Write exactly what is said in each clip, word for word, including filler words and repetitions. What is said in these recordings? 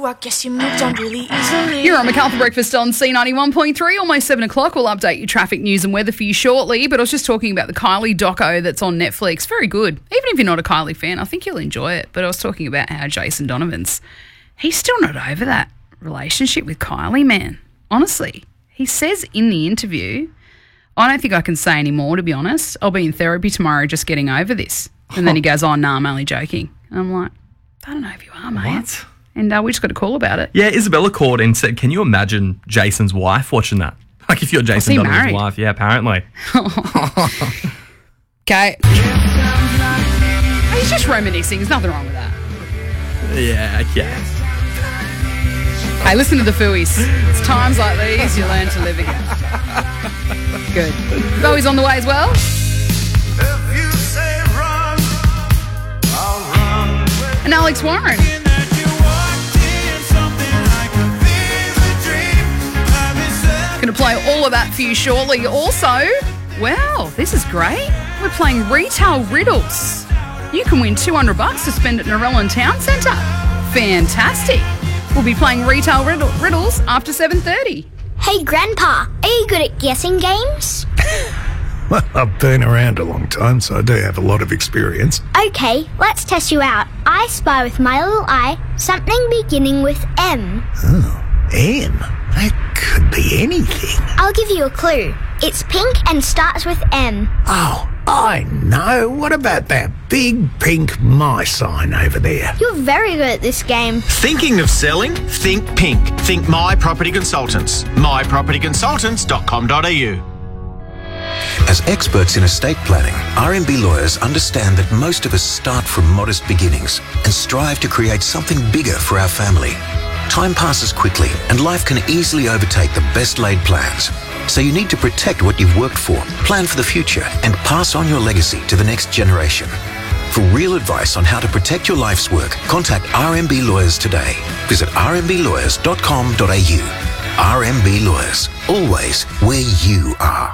you, I guess you moved on really easily. You're on MacArthur Breakfast on C ninety-one point three, almost seven o'clock. We'll update your traffic news and weather for you shortly, but I was just talking about the Kylie doco that's on Netflix. Very good. Even if you're not a Kylie fan, I think you'll enjoy it. But I was talking about how Jason Donovan's, he's still not over that relationship with Kylie, man. Honestly, he says in the interview, I don't think I can say any more, to be honest. I'll be in therapy tomorrow just getting over this. And then he goes, oh, no, nah, I'm only joking. And I'm like, I don't know if you are, mate. What? And uh, we just got a call about it. Yeah, Isabella called and said, can you imagine Jason's wife watching that? Like if you're Jason Donovan's married? wife. Yeah, apparently. Okay. He's just reminiscing. There's nothing wrong with that. Yeah, yeah. Hey, listen to the Fooies. It's times like these you learn to live again. Good. Bowie's on the way as well. If you say run, I'll run with And Alex Warren. that you walked in something like a fever dream. I've been set Going to play all of that for you shortly. Also, wow, this is great. We're playing retail riddles. You can win two hundred bucks to spend at Narellan Town Centre. Fantastic. We'll be playing retail riddle- riddles after seven thirty. Hey, Grandpa, are you good at guessing games? Well, I've been around a long time, so I do have a lot of experience. Okay, let's test you out. I spy with my little eye something beginning with M. Oh, M? That could be anything. I'll give you a clue. It's pink and starts with M. Oh, I know. What about that big pink my sign over there? You're very good at this game. Thinking of selling? Think pink. Think My Property Consultants. my property consultants dot com dot a u. As experts in estate planning, R M B lawyers understand that most of us start from modest beginnings and strive to create something bigger for our family. Time passes quickly and life can easily overtake the best laid plans. So you need to protect what you've worked for, plan for the future, and pass on your legacy to the next generation. For real advice on how to protect your life's work, contact R M B Lawyers today. Visit r m b lawyers dot com dot a u. R M B Lawyers, always where you are.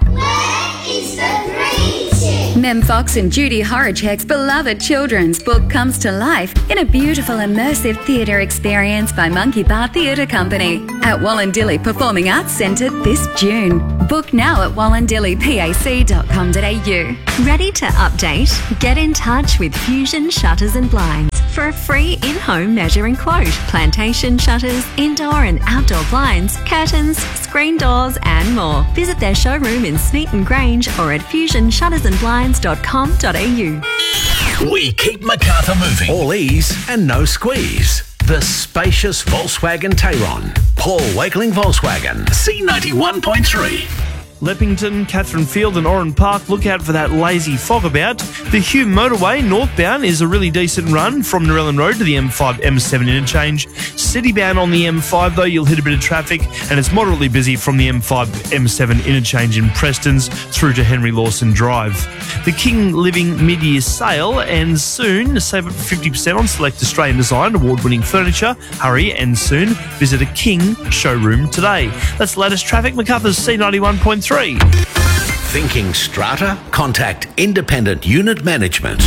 Mem Fox and Judy Horacek's beloved children's book comes to life in a beautiful immersive theatre experience by Monkey Bar Theatre Company at Wallandilly Performing Arts Centre this June. Book now at wallandilly pac dot com dot a u. Ready to update? Get in touch with Fusion Shutters and Blinds for a free in-home measuring quote. Plantation shutters, indoor and outdoor blinds, curtains, screen doors and more. Visit their showroom in Smeaton Grange or at fusion shutters and blinds dot com dot a u. We keep MacArthur moving. All ease and no squeeze. The spacious Volkswagen Tayron. Paul Wakeling Volkswagen. C ninety-one point three. Leppington, Catherine Field and Oran Park, look out for that lazy fog about. The Hume Motorway northbound is a really decent run from Narellan Road to the M five M seven interchange. Citybound on the M five though, you'll hit a bit of traffic and it's moderately busy from the M five M seven interchange in Prestons through to Henry Lawson Drive. The King Living mid-year sale ends soon. Save up to fifty percent on select Australian design award-winning furniture. Hurry and soon visit a King showroom today. That's the latest traffic. MacArthur's C ninety-one point three. Thinking strata? Contact Independent Unit Management.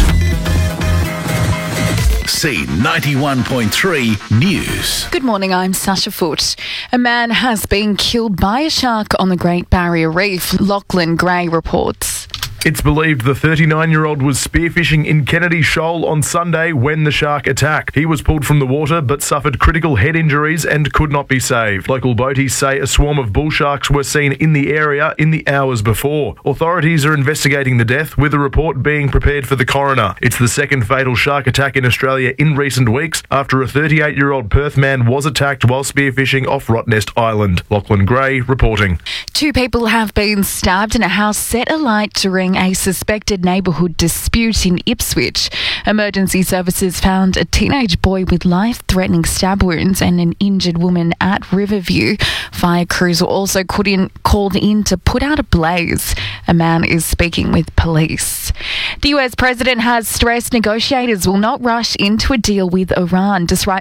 C ninety-one point three News. Good morning, I'm Sasha Foote. A man has been killed by a shark on the Great Barrier Reef. Lachlan Gray reports. It's believed the thirty-nine-year-old was spearfishing in Kennedy Shoal on Sunday when the shark attacked. He was pulled from the water but suffered critical head injuries and could not be saved. Local boaties say a swarm of bull sharks were seen in the area in the hours before. Authorities are investigating the death, with a report being prepared for the coroner. It's the second fatal shark attack in Australia in recent weeks after a thirty-eight-year-old Perth man was attacked while spearfishing off Rottnest Island. Lachlan Gray reporting. Two people have been stabbed in a house set alight during a suspected neighbourhood dispute in Ipswich. Emergency services found a teenage boy with life-threatening stab wounds and an injured woman at Riverview. Fire crews were also called in, called in to put out a blaze. A man is speaking with police. The U S president has stressed negotiators will not rush into a deal with Iran, despite,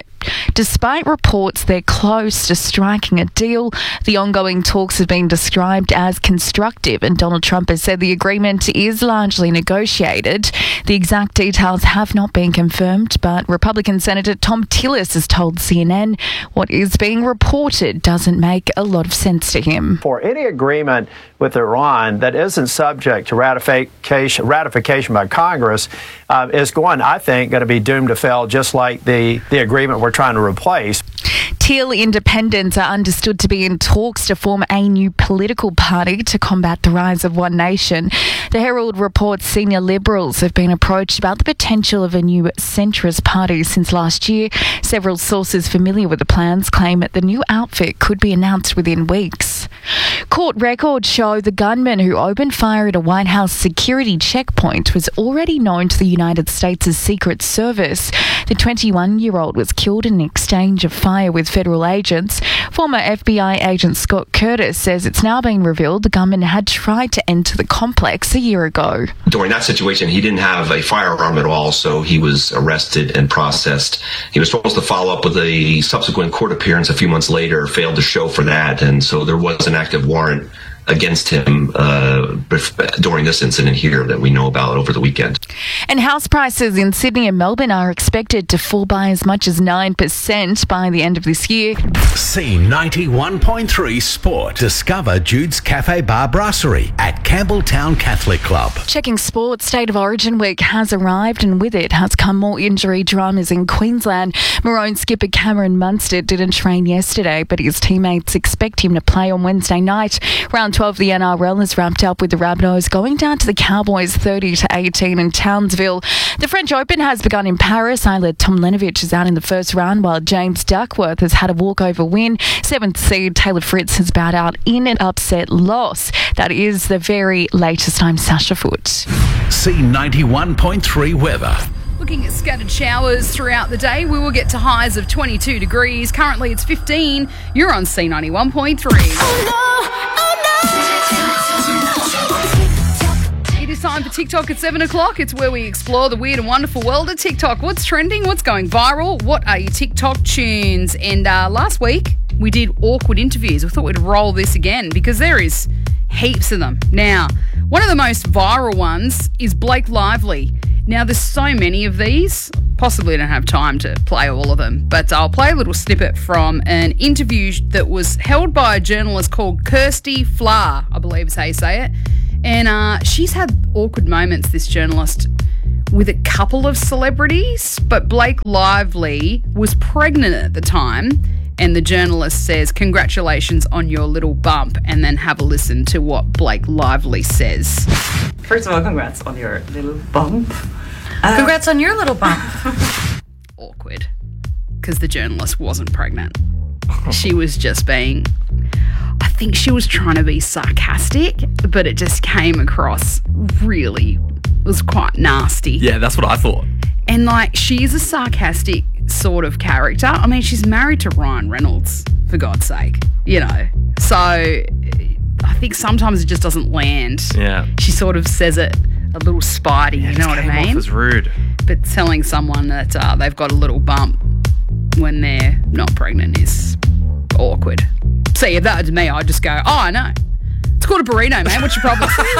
Despite reports they're close to striking a deal, the ongoing talks have been described as constructive, and Donald Trump has said the agreement is largely negotiated. The exact details have not been confirmed, but Republican Senator Tom Tillis has told C N N what is being reported doesn't make a lot of sense to him. For any agreement with Iran that isn't subject to ratification, ratification by Congress uh, is going, I think, going to be doomed to fail, just like the, the agreement we're trying to replace. Teal independents are understood to be in talks to form a new political party to combat the rise of One Nation. The Herald reports senior Liberals have been approached about the potential of a new centrist party since last year. Several sources familiar with the plans claim that the new outfit could be announced within weeks. Court records show the gunman who opened fire at a White House security checkpoint was already known to the United States' Secret Service. The twenty-one-year-old was killed in an exchange of fire with federal agents. Former F B I agent Scott Curtis says it's now been revealed the gunman had tried to enter the complex a year ago. During that situation, he didn't have a firearm at all, so he was arrested and processed. He was supposed to follow up with a subsequent court appearance a few months later, failed to show for that, and so there was an active warrant against him uh, during this incident here that we know about over the weekend. And house prices in Sydney and Melbourne are expected to fall by as much as nine percent by the end of this year. C ninety-one point three Sport. Discover Jude's Cafe Bar Brasserie at Campbelltown Catholic Club. Checking sports, State of Origin week has arrived, and with it has come more injury dramas in Queensland. Maroon skipper Cameron Munster didn't train yesterday, but his teammates expect him to play on Wednesday night. Round twelve of the N R L is wrapped up with the Rabbitohs going down to the Cowboys thirty to eighteen in Townsville. The French Open has begun in Paris. Isla Tomljanovic is out in the first round, while James Duckworth has had a walkover win. Seventh seed Taylor Fritz has bowed out in an upset loss. That is the very latest. I'm Sasha Foot. C ninety-one point three weather. Looking at scattered showers throughout the day, we will get to highs of twenty-two degrees. Currently it's fifteen. You're on C ninety-one point three. Oh no, oh no. It is time for TikTok at seven o'clock. It's where we explore the weird and wonderful world of TikTok. What's trending? What's going viral? What are your TikTok tunes? And uh, last week, we did awkward interviews. We thought we'd roll this again because there is heaps of them. Now, one of the most viral ones is Blake Lively. Now, there's so many of these. Possibly don't have time to play all of them, but I'll play a little snippet from an interview that was held by a journalist called Kirsty Flahr, I believe is how you say it. And uh, she's had awkward moments, this journalist, with a couple of celebrities, but Blake Lively was pregnant at the time, and the journalist says, congratulations on your little bump, and then have a listen to what Blake Lively says. First of all, congrats on your little bump. Uh, Congrats on your little bump. Awkward, because the journalist wasn't pregnant. She was just being, I think she was trying to be sarcastic, but it just came across really, it was quite nasty. Yeah, that's what I thought. And like, she's a sarcastic sort of character. I mean, she's married to Ryan Reynolds, for God's sake, you know. So I think sometimes it just doesn't land. Yeah. She sort of says it a little spidey, Yeah, you know what I came mean? off as rude. But telling someone that uh, they've got a little bump when they're not pregnant is awkward. See, if that was me, I'd just go, oh, I know. It's called a burrito, man. What's your problem?